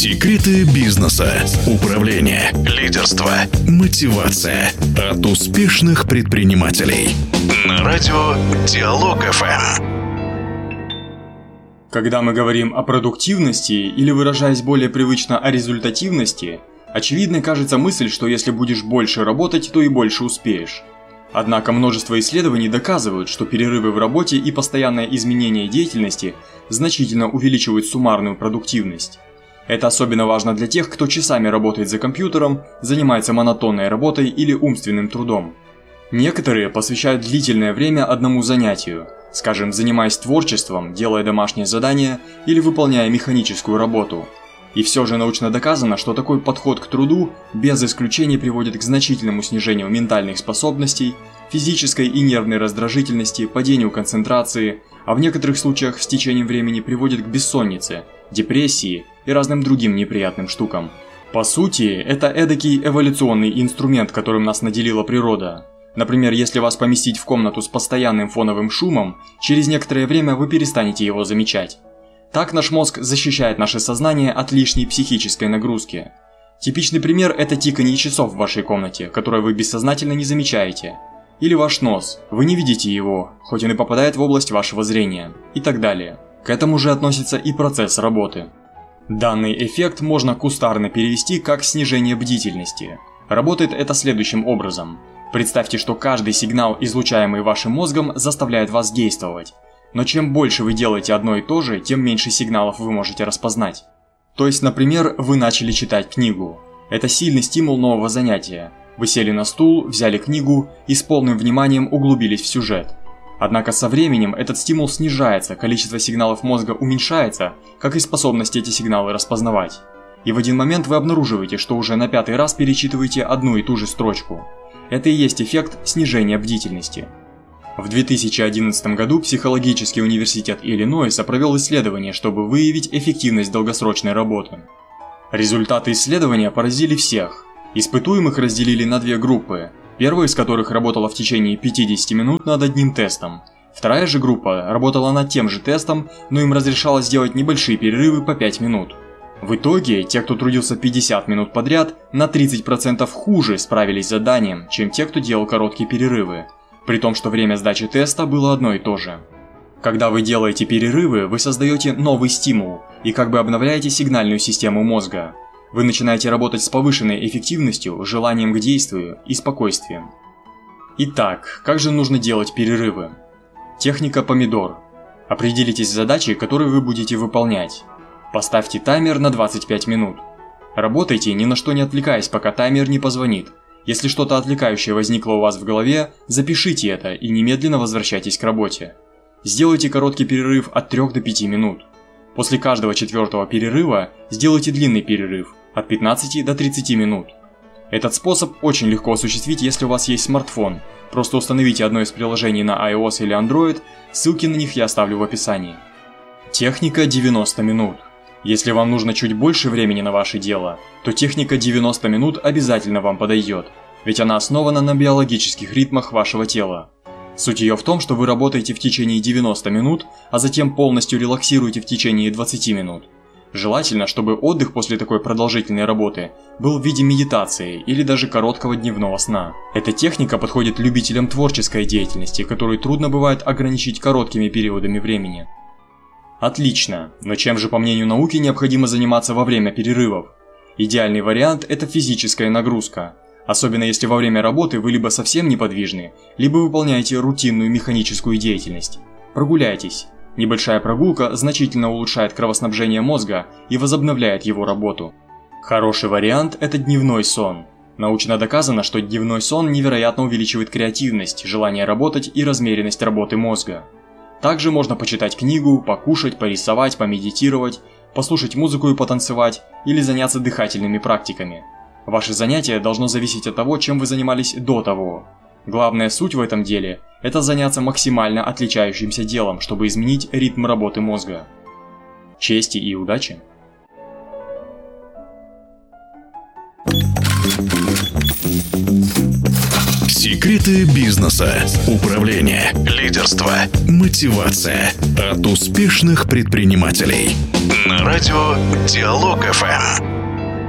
Секреты бизнеса, управления, лидерства, мотивация от успешных предпринимателей. На радио Диалог ФМ. Когда мы говорим о продуктивности или, выражаясь более привычно, о результативности, очевидной кажется мысль, что если будешь больше работать, то и больше успеешь. Однако множество исследований доказывают, что перерывы в работе и постоянное изменение деятельности значительно увеличивают суммарную продуктивность. Это особенно важно для тех, кто часами работает за компьютером, занимается монотонной работой или умственным трудом. Некоторые посвящают длительное время одному занятию, скажем, занимаясь творчеством, делая домашние задания или выполняя механическую работу. И все же научно доказано, что такой подход к труду без исключения приводит к значительному снижению ментальных способностей, физической и нервной раздражительности, падению концентрации, а в некоторых случаях с течением времени приводит к бессоннице, депрессии и разным другим неприятным штукам. По сути, это эдакий эволюционный инструмент, которым нас наделила природа. Например, если вас поместить в комнату с постоянным фоновым шумом, через некоторое время вы перестанете его замечать. Так наш мозг защищает наше сознание от лишней психической нагрузки. Типичный пример – это тиканье часов в вашей комнате, которое вы бессознательно не замечаете. Или ваш нос, вы не видите его, хоть он и попадает в область вашего зрения, и так далее. К этому же относится и процесс работы. Данный эффект можно кустарно перевести как снижение бдительности. Работает это следующим образом. Представьте, что каждый сигнал, излучаемый вашим мозгом, заставляет вас действовать. Но чем больше вы делаете одно и то же, тем меньше сигналов вы можете распознать. То есть, например, вы начали читать книгу. Это сильный стимул нового занятия. Вы сели на стул, взяли книгу и с полным вниманием углубились в сюжет. Однако со временем этот стимул снижается, количество сигналов мозга уменьшается, как и способность эти сигналы распознавать. И в один момент вы обнаруживаете, что уже на 5-й раз перечитываете одну и ту же строчку. Это и есть эффект снижения бдительности. В 2011 году Психологический университет Иллинойса провел исследование, чтобы выявить эффективность долгосрочной работы. Результаты исследования поразили всех. Испытуемых разделили на две группы, первая из которых работала в течение 50 минут над одним тестом. Вторая же группа работала над тем же тестом, но им разрешалось сделать небольшие перерывы по 5 минут. В итоге, те, кто трудился 50 минут подряд, на 30% хуже справились с заданием, чем те, кто делал короткие перерывы. При том, что время сдачи теста было одно и то же. Когда вы делаете перерывы, вы создаете новый стимул и как бы обновляете сигнальную систему мозга. Вы начинаете работать с повышенной эффективностью, желанием к действию и спокойствием. Итак, как же нужно делать перерывы? Техника помидор. Определитесь с задачей, которую вы будете выполнять. Поставьте таймер на 25 минут. Работайте, ни на что не отвлекаясь, пока таймер не позвонит. Если что-то отвлекающее возникло у вас в голове, запишите это и немедленно возвращайтесь к работе. Сделайте короткий перерыв от 3 до 5 минут. После каждого 4-го перерыва сделайте длинный перерыв от 15 до 30 минут. Этот способ очень легко осуществить, если у вас есть смартфон. Просто установите одно из приложений на iOS или Android, ссылки на них я оставлю в описании. Техника 90 минут. Если вам нужно чуть больше времени на ваше дело, то техника 90 минут обязательно вам подойдет, ведь она основана на биологических ритмах вашего тела. Суть ее в том, что вы работаете в течение 90 минут, а затем полностью релаксируете в течение 20 минут. Желательно, чтобы отдых после такой продолжительной работы был в виде медитации или даже короткого дневного сна. Эта техника подходит любителям творческой деятельности, которую трудно бывает ограничить короткими периодами времени. Отлично, но чем же, по мнению науки, необходимо заниматься во время перерывов? Идеальный вариант – это физическая нагрузка. Особенно если во время работы вы либо совсем неподвижны, либо выполняете рутинную механическую деятельность. Прогуляйтесь. Небольшая прогулка значительно улучшает кровоснабжение мозга и возобновляет его работу. Хороший вариант – это дневной сон. Научно доказано, что дневной сон невероятно увеличивает креативность, желание работать и размеренность работы мозга. Также можно почитать книгу, покушать, порисовать, помедитировать, послушать музыку и потанцевать или заняться дыхательными практиками. Ваше занятие должно зависеть от того, чем вы занимались до того. Главная суть в этом деле – это заняться максимально отличающимся делом, чтобы изменить ритм работы мозга. Чести и удачи! Секреты бизнеса, управления, лидерства, мотивация от успешных предпринимателей. На радио Диалог ФМ.